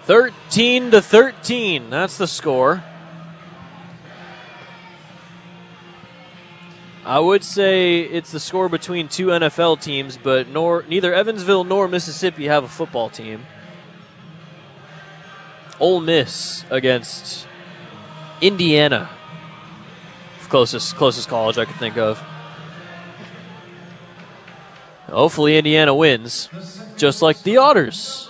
13-13, that's the score. I would say it's the score between two NFL teams, but neither Evansville nor Mississippi have a football team. Ole Miss against Indiana. Closest college I could think of. Hopefully Indiana wins, just like the Otters.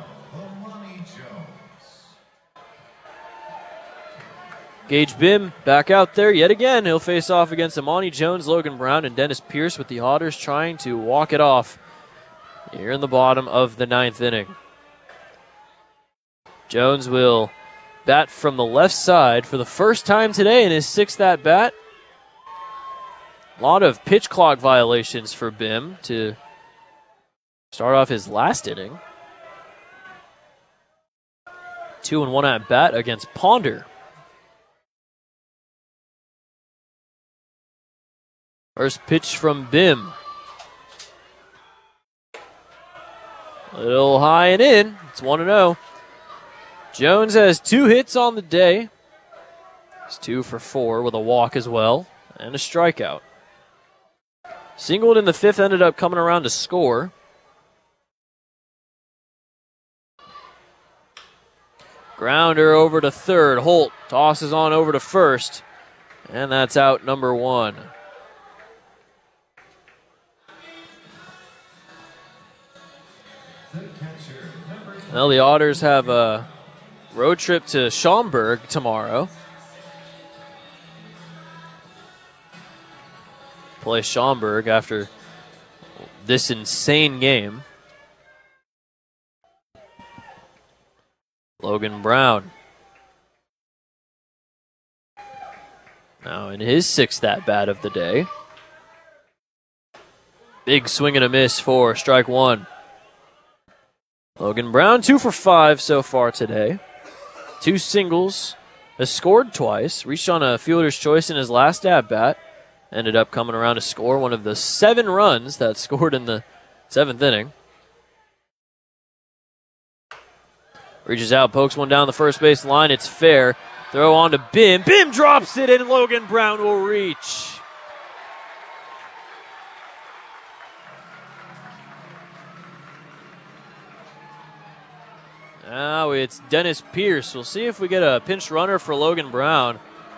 Gage Bim back out there yet again. He'll face off against Amani Jones, Logan Brown, and Dennis Pierce, with the Otters trying to walk it off here in the bottom of the 9th inning. Jones will bat from the left side for the first time today in his 6th at-bat. A lot of pitch clock violations for Bim to start off his last inning. 2-1 at-bat against Ponder. First pitch from Bim. A little high and in. It's 1-0. Jones has 2 hits on the day. He's 2 for 4 with a walk as well and a strikeout. Singled in the 5th, ended up coming around to score. Grounder over to 3rd. Holt tosses on over to 1st. And that's out number 1. Well, the Otters have a road trip to Schaumburg tomorrow. Play Schaumburg after this insane game. Logan Brown. Now in his 6th at-bat of the day. Big swing and a miss for strike 1. Logan Brown, 2 for 5 so far today. 2 singles, has scored twice, reached on a fielder's choice in his last at-bat. Ended up coming around to score one of the 7 runs that scored in the 7th inning. Reaches out, pokes one down the first base line. It's fair. Throw on to Bim. Bim drops it, and Logan Brown will reach. Now it's Dennis Pierce. We'll see if we get a pinch runner for Logan Brown.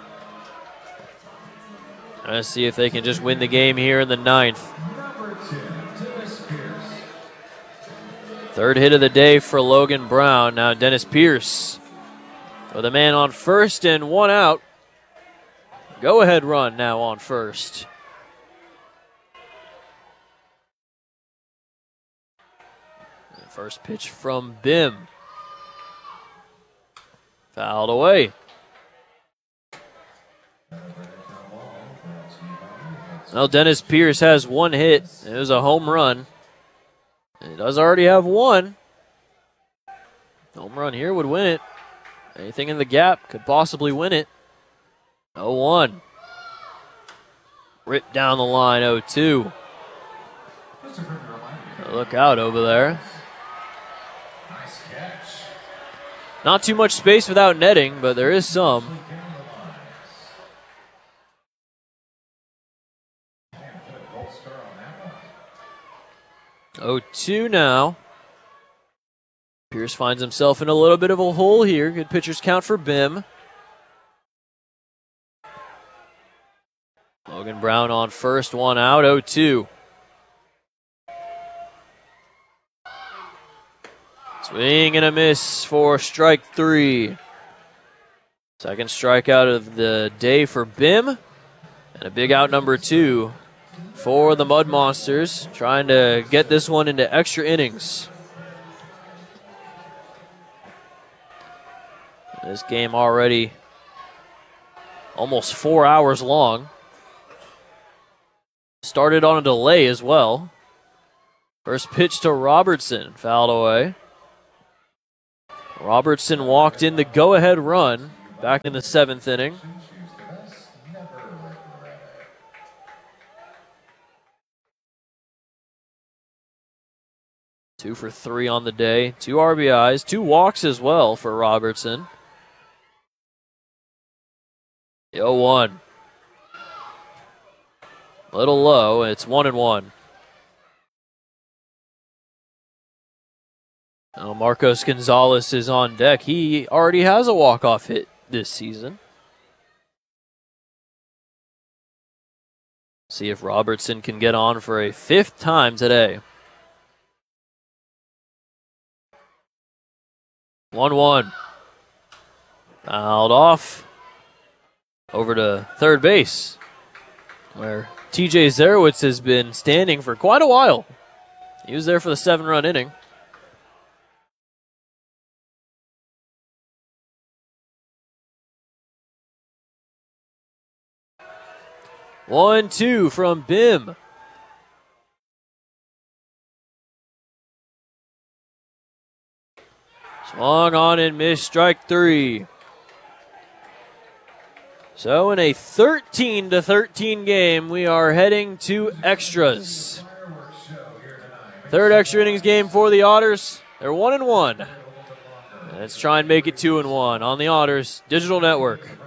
Let's see if they can just win the game here in the 9th. 3rd hit of the day for Logan Brown. Now Dennis Pierce with a man on 1st and 1 out. Go-ahead run now on 1st. First pitch from Bim. Fouled away. Well, Dennis Pierce has 1 hit. It was a home run. He does already have 1. Home run here would win it. Anything in the gap could possibly win it. 0-1. Ripped down the line, 0-2. Look out over there. Not too much space without netting, but there is some. 0-2 now. Pierce finds himself in a little bit of a hole here. Good pitcher's count for Bim. Logan Brown on 1st, 1 out, 0-2. Swing and a miss for strike 3. Second strikeout of the day for Bim. And a big out number 2 for the Mud Monsters, trying to get this one into extra innings. This game already almost 4 hours long. Started on a delay as well. First pitch to Robertson, fouled away. Robertson walked in the go-ahead run back in the 7th inning. 2 for 3 on the day. 2 RBIs, 2 walks as well for Robertson. 0-1. Little low, it's 1-1. Now Marcos Gonzalez is on deck. He already has a walk-off hit this season. See if Robertson can get on for a 5th time today. 1-1. Fouled off. Over to third base, where TJ Zarowitz has been standing for quite a while. He was there for the 7-run inning. One, two from Bim. Swung on and missed, strike 3. So in a 13-13 game, we are heading to extras. Third extra innings game for the Otters. They're 1-1. Let's try and make it 2-1 on the Otters Digital Network.